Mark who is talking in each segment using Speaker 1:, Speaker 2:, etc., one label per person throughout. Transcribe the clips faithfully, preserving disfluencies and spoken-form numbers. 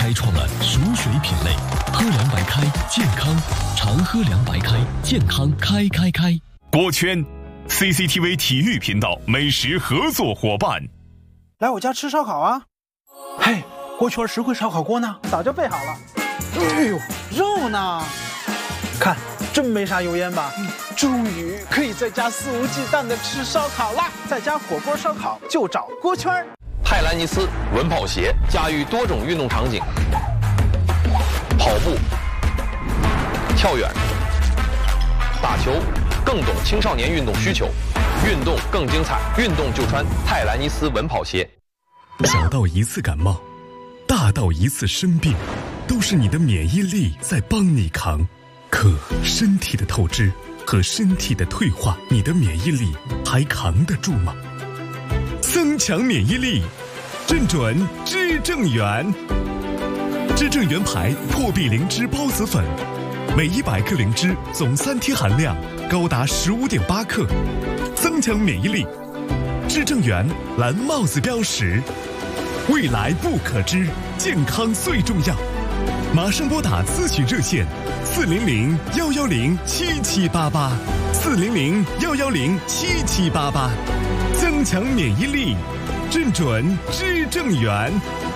Speaker 1: 开创了熟水品类，喝凉白开，健康，常喝凉白开，健康开开开。
Speaker 2: 锅圈 C C T V 体育频道美食合作伙伴，
Speaker 3: 来我家吃烧烤啊！嘿，锅圈实惠烧烤锅呢？早就备好了。哎呦，肉呢？看，真没啥油烟吧？嗯，终于可以在家肆无忌惮的吃烧烤啦！在家火锅烧烤就找锅圈。
Speaker 4: 泰兰尼斯稳跑鞋驾驭多种运动场景，跑步、跳远、打球，更懂青少年运动需求，运动更精彩，运动就穿泰兰尼斯稳跑鞋。
Speaker 5: 小到一次感冒，大到一次生病，都是你的免疫力在帮你扛。可身体的透支和身体的退化，你的免疫力还扛得住吗？增强免疫力，正准知正元。知正元牌破壁灵芝孢子粉，每一百克灵芝总三贴含量高达十五点八克，增强免疫力。知正元蓝帽子标识，未来不可知，健康最重要。马上拨打咨询热线四零零幺幺零七七八八，四零零幺幺零七七八八，增强免疫力，正准知正元。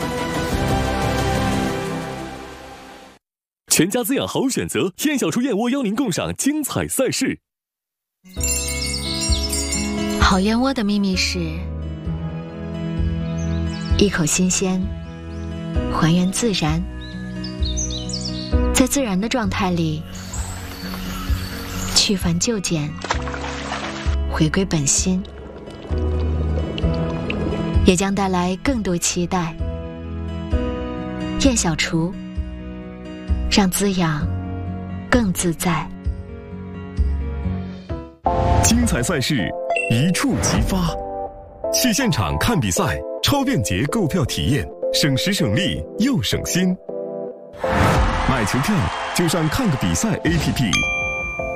Speaker 6: 全家滋养好选择，燕小厨燕窝邀您共赏精彩赛事。
Speaker 7: 好燕窝的秘密是一口新鲜，还原自然，在自然的状态里去繁就简，回归本心，也将带来更多期待。燕小厨，让滋养更自在。
Speaker 5: 精彩赛事一触即发，去现场看比赛，超便捷购票体验，省时省力又省心。买球票就上看个比赛 A P P。